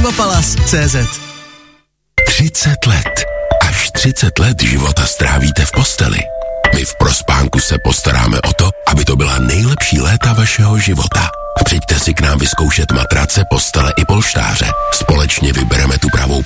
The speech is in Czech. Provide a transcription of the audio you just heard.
Akvapalas.cz 30 let. Až 30 let života strávíte v posteli. My v Prospánku se postaráme o to, aby to byla nejlepší léta vašeho života. Přijďte si k nám vyzkoušet matrace, postele i polštáře. Společně vybereme tu pravou